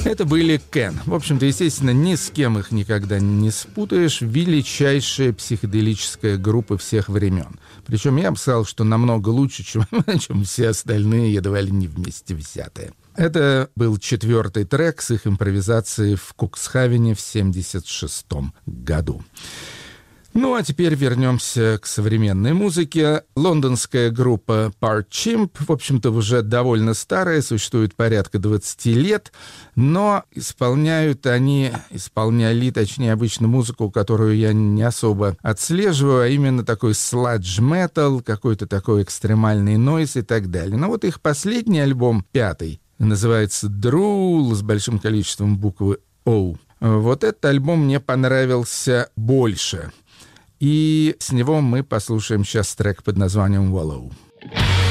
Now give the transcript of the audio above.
Это были Кен. В общем-то, естественно, ни с кем их никогда не спутаешь. Величайшая психоделическая группа всех времен. Причем я бы сказал, что намного лучше, чем все остальные, едва ли не вместе взятые. Это был 4-й трек с их импровизацией в Куксхавене в 1976 году. Ну, а теперь вернемся к современной музыке. Лондонская группа Part Chimp, в общем-то, уже довольно старая, существует порядка 20 лет, но исполняли, точнее, обычно музыку, которую я не особо отслеживаю, а именно такой сладж-метал, какой-то такой экстремальный нойз и так далее. Но вот их последний альбом, 5-й, называется «Drool» с большим количеством буквы «O». Вот этот альбом мне понравился больше. И с него мы послушаем сейчас трек под названием «Wallow».